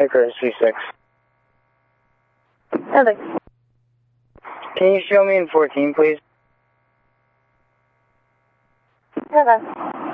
Icarus V6. Nothing. Can you show me in 14, please? Okay.